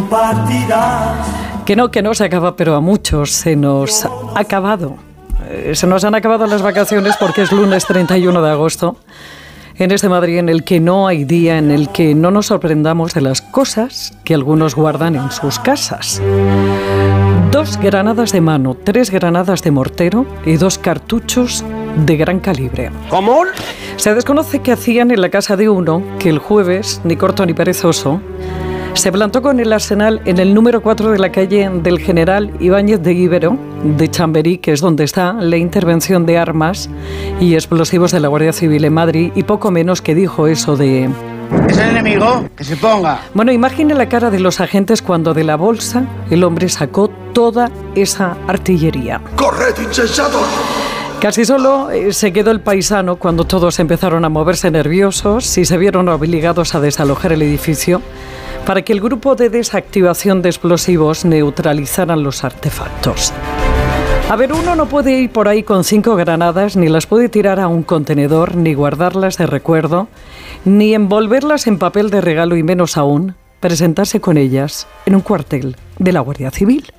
compartirás. Que no se acaba, pero a muchos se nos ha acabado. Se nos han acabado las vacaciones porque es lunes 31 de agosto. En este Madrid en el que no hay día en el que no nos sorprendamos de las cosas que algunos guardan en sus casas. 2 granadas de mano, 3 granadas de mortero y 2 cartuchos de gran calibre. ¿Cómo? Se desconoce qué hacían en la casa de uno que el jueves, ni corto ni perezoso, se plantó con el arsenal en el número 4 de la calle del General Ibáñez de Íbero, de Chamberí, que es donde está la intervención de armas y explosivos de la Guardia Civil en Madrid, y poco menos que dijo eso de... ¿Es el enemigo? Que se ponga. Bueno, imagine la cara de los agentes cuando de la bolsa el hombre sacó toda esa artillería. ¡Corred, insensatos! Casi solo se quedó el paisano cuando todos empezaron a moverse nerviosos y se vieron obligados a desalojar el edificio para que el grupo de desactivación de explosivos neutralizaran los artefactos. A ver, uno no puede ir por ahí con 5 granadas, ni las puede tirar a un contenedor, ni guardarlas de recuerdo, ni envolverlas en papel de regalo y menos aún presentarse con ellas en un cuartel de la Guardia Civil.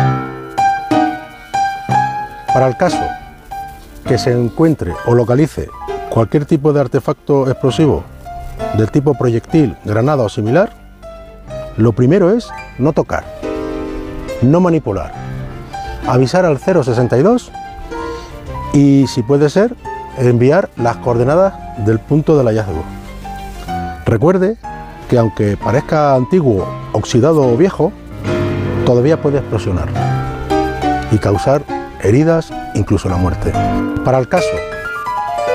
Para el caso que se encuentre o localice cualquier tipo de artefacto explosivo del tipo proyectil, granada o similar, lo primero es no tocar, no manipular, avisar al 062 y, si puede ser, enviar las coordenadas del punto del hallazgo. Recuerde que aunque parezca antiguo, oxidado o viejo, todavía puede explosionar y causar heridas, incluso la muerte. Para el caso